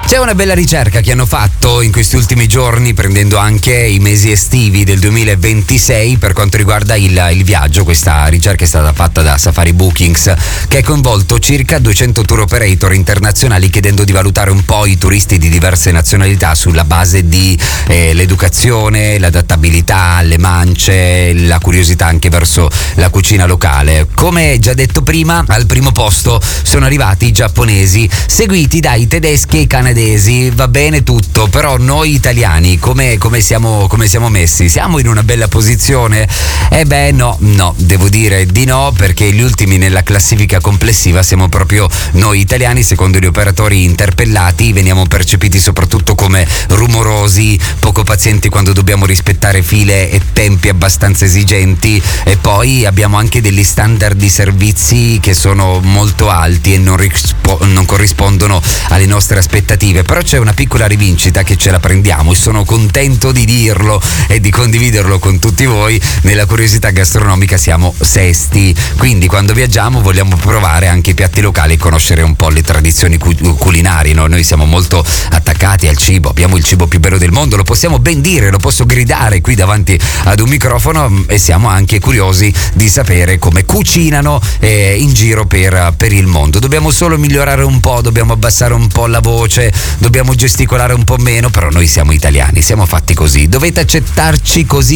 C'è una bella ricerca che hanno fatto in questi ultimi giorni, prendendo anche i mesi estivi del 2026 per quanto riguarda il viaggio. Questa ricerca è stata fatta da Safari Bookings, che ha coinvolto circa 200 tour operator internazionali, chiedendo di valutare un po' i turisti di diverse nazionalità sulla base di l'educazione, l'adattabilità, le mance, la curiosità anche verso la cucina locale. Come già detto prima, al primo posto sono arrivati i giapponesi, seguiti dai tedeschi e i canadesi. Va bene tutto, però noi italiani come siamo messi? Siamo in una bella posizione? No, devo dire di no, perché gli ultimi nella classifica complessiva siamo proprio noi italiani. Secondo gli operatori interpellati veniamo percepiti soprattutto come rumorosi, poco pazienti quando dobbiamo rispettare file e tempi abbastanza esigenti, e poi abbiamo anche degli standard di servizi che sono molto alti e non corrispondono alle nostre aspettative. Però c'è una piccola rivincita che ce la prendiamo, e sono contento di dirlo e di condividerlo con tutti voi. Nella curiosità gastronomica siamo sesti, quindi quando viaggiamo vogliamo provare anche i piatti locali e conoscere un po' le tradizioni culinarie, no? Noi siamo molto attaccati al cibo, abbiamo il cibo più bello del mondo, lo possiamo ben dire, lo posso gridare qui davanti ad un microfono, e siamo anche curiosi di sapere come cucinano in giro per il mondo. Dobbiamo solo migliorare un po', dobbiamo abbassare un po' la voce, dobbiamo gesticolare un po' meno, però noi siamo italiani, siamo fatti così, dovete accettarci così